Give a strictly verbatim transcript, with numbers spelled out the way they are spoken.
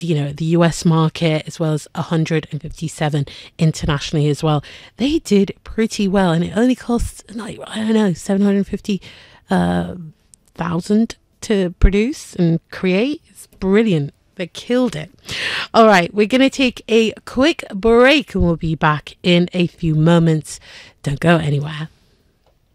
you know, the U S market, as well as one hundred fifty-seven internationally as well. They did pretty well, and it only costs, like, I don't know, seven hundred fifty thousand to produce and create. It's brilliant. They killed it. All right, we're going to take a quick break and we'll be back in a few moments. Don't go anywhere.